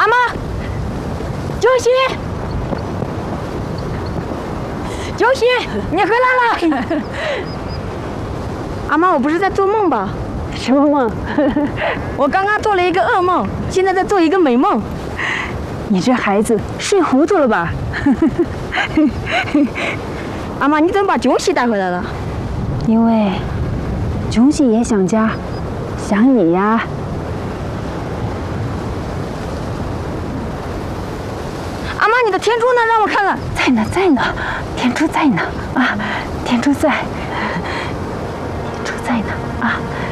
阿妈，九喜，九喜，你回来了。阿妈，我不是在做梦吧？ 什么梦？ 我刚刚做了一个噩梦，现在在做一个美梦。 你这孩子睡糊涂了吧？ 阿妈，你怎么把九喜带回来了？ 因为囧喜也想家，想你呀。 阿妈，你的天珠呢？让我看看。 在呢，在呢，天珠在呢啊，天珠在，天珠在呢啊。